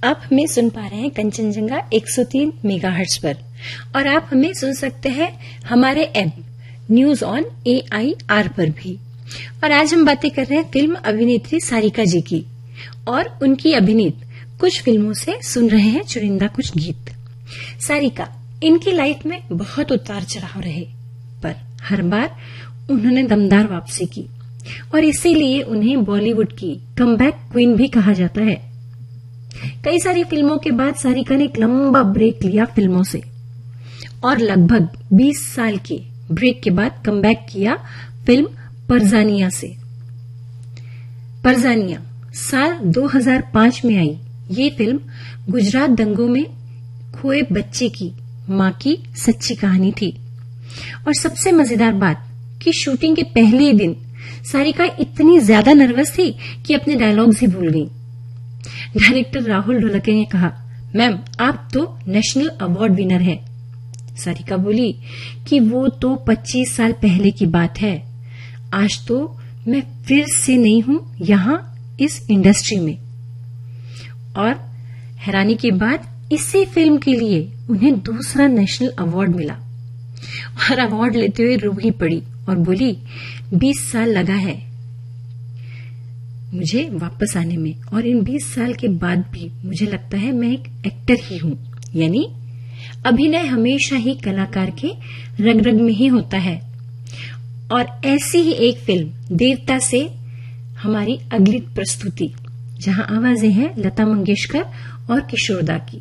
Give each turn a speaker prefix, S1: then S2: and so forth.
S1: आप हमें सुन पा रहे हैं कंचनजंगा 103 मेगाहर्ट्ज पर और आप हमें सुन सकते हैं हमारे ऐप न्यूज ऑन AIR पर भी। और आज हम बातें कर रहे हैं फिल्म अभिनेत्री सारिका जी की और उनकी अभिनीत कुछ फिल्मों से सुन रहे हैं चुनिंदा कुछ गीत। सारिका, इनकी लाइफ में बहुत उतार चढ़ाव रहे, पर हर बार उन्होंने दमदार वापसी की और इसीलिए उन्हें बॉलीवुड की कमबैक क्वीन भी कहा जाता है। कई सारी फिल्मों के बाद सारिका ने एक लंबा ब्रेक लिया फिल्मों से और लगभग 20 साल के ब्रेक के बाद कमबैक किया फिल्म परजानिया से। परजानिया साल 2005 में आई। ये फिल्म गुजरात दंगों में खोए बच्चे की मां की सच्ची कहानी थी। और सबसे मजेदार बात कि शूटिंग के पहले दिन सारिका इतनी ज्यादा नर्वस थी कि अपने डायलॉग्स ही भूल गई। डायरेक्टर राहुल ढोलके ने कहा, मैम आप तो नेशनल अवार्ड विनर हैं। सारिका बोली कि वो तो 25 साल पहले की बात है, आज तो मैं फिर से नहीं हूं यहां इस इंडस्ट्री में। और हैरानी की बात, इसी फिल्म के लिए उन्हें दूसरा नेशनल अवार्ड मिला और अवार्ड लेते हुए रो ही पड़ी और बोली 20 साल लगा है मुझे वापस आने में और इन 20 साल के बाद भी मुझे लगता है मैं एक एक्टर ही हूं। यानी अभिनय हमेशा ही कलाकार के रग रग में ही होता है। और ऐसी ही एक फिल्म देवता से हमारी अगली प्रस्तुति, जहां आवाजें हैं लता मंगेशकर और किशोर दा की।